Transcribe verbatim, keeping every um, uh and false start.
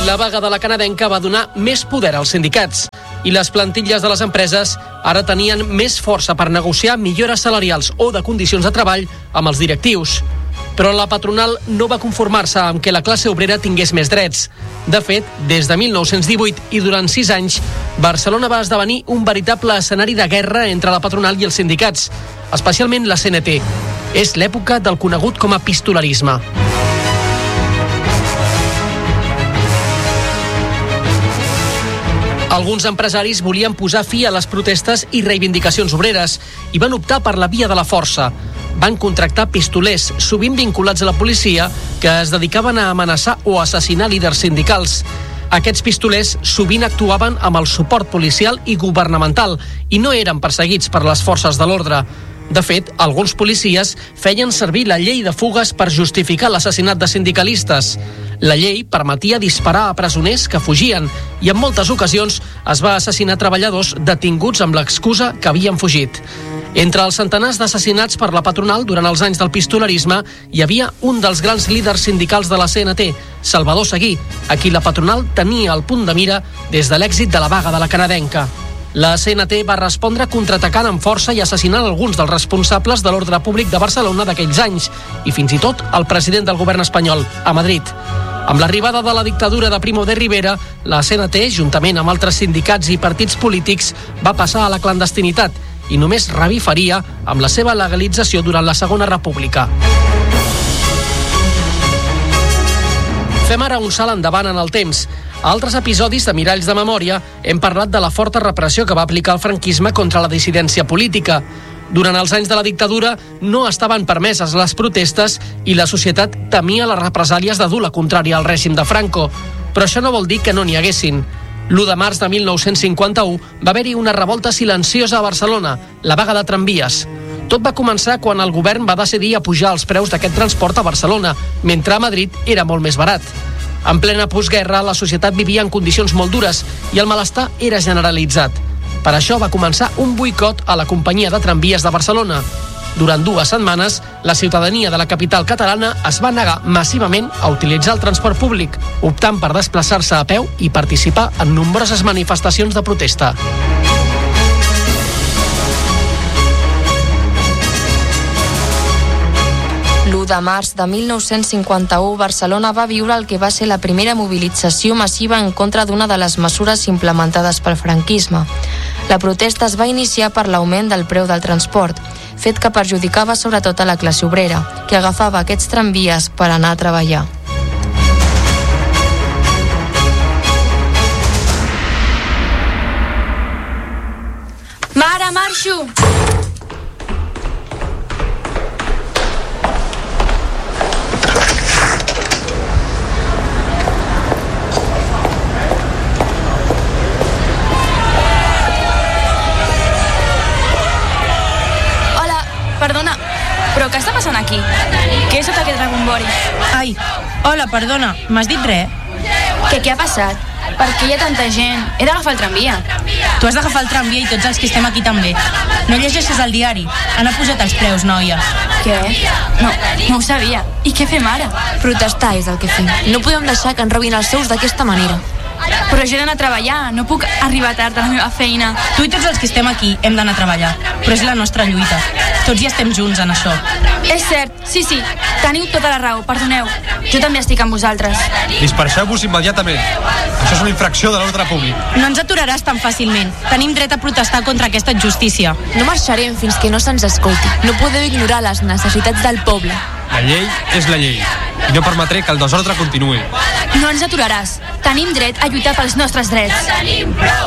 La vaga de la canadenca va donar més poder als sindicats i les plantilles de les empreses ara tenien més força per negociar millores salarials o de condicions de treball amb els directius. Però la patronal no va conformar-se amb que la classe obrera tingués més drets. De fet, des de mil nou-cents divuit i durant sis anys, Barcelona va esdevenir un veritable escenari de guerra entre la patronal i els sindicats, especialment la C N T. És l'època del conegut com a pistolarisme. Alguns empresaris volien posar fi a les protestes i reivindicacions obreres i van optar per la via de la força. Van contractar pistolers, sovint vinculats a la policia, que es dedicaven a amenaçar o assassinar líders sindicals. Aquests pistolers sovint actuaven amb el suport policial i governamental i no eren perseguits per les forces de l'ordre. De fet, alguns policies feien servir la llei de fugues per justificar l'assassinat de sindicalistes. La llei permetia disparar a presoners que fugien i en moltes ocasions es va assassinar treballadors detinguts amb l'excusa que havien fugit. Entre els centenars d'assassinats per la patronal durant els anys del pistolerisme hi havia un dels grans líders sindicals de la C N T, Salvador Seguí, a qui la patronal tenia al punt de mira des de l'èxit de la vaga de la canadenca. La C N T va respondre contraatacant amb força i assassinant alguns dels responsables de l'ordre públic de Barcelona d'aquells anys i fins i tot el president del govern espanyol, a Madrid. Amb l'arribada de la dictadura de Primo de Rivera, la C N T, juntament amb altres sindicats i partits polítics, va passar a la clandestinitat i només revifaria amb la seva legalització durant la Segona República. Fem ara un salt endavant en el temps. A altres episodis de Miralls de Memòria hem parlat de la forta repressió que va aplicar el franquisme contra la dissidència política. Durant els anys de la dictadura no estaven permeses les protestes i la societat temia les represàlies de dur la contrària al règim de Franco. Però això no vol dir que no n'hi haguessin. l'u de març de mil nou-cents cinquanta-u va haver-hi una revolta silenciosa a Barcelona, la vaga de tramvies. Tot va començar quan el govern va decidir apujar els preus d'aquest transport a Barcelona, mentre a Madrid era molt més barat. En plena postguerra, la societat vivia en condicions molt dures i el malestar era generalitzat. Per això va començar un boicot a la companyia de tramvies de Barcelona. Durant dues setmanes, la ciutadania de la capital catalana es va negar massivament a utilitzar el transport públic, optant per desplaçar-se a peu i participar en nombroses manifestacions de protesta. l'u de març de mil nou-cents cinquanta-u, Barcelona va viure el que va ser la primera mobilització massiva en contra d'una de les mesures implementades pel franquisme. La protesta es va iniciar per l'augment del preu del transport, fet que perjudicava sobretot a la classe obrera, que agafava aquests tramvies per anar a treballar. Mare, marxo! Perdona, però què està passant aquí? Què és tot aquest rebombori? Ai, hola, perdona, m'has dit res? Què, què ha passat? Per què hi ha tanta gent? He d'agafar el tramvia. Tu has d'agafar el tramvia i tots els que estem aquí també. No llegeixes el diari? Han apujat els preus, noia. Què? No, no ho sabia. I què fem ara? Protestar és el que fem. No podem deixar que ens robin els seus d'aquesta manera. Però jo he d'anar a treballar, no puc arribar tard a la meva feina. Tu i tots els que estem aquí hem d'anar a treballar, però és la nostra lluita. Tots hi estem junts en això. És cert, sí, sí, teniu tota la raó, perdoneu. Jo també estic amb vosaltres. Disperseu-vos immediatament. Això és una infracció de l'ordre públic. No ens aturaràs tan fàcilment. Tenim dret a protestar contra aquesta injustícia. No marxarem fins que no se'ns escolti. No podeu ignorar les necessitats del poble. La llei és la llei i no permetré que el desordre continuï. No ens aturaràs. Tenim dret a lluitar pels nostres drets.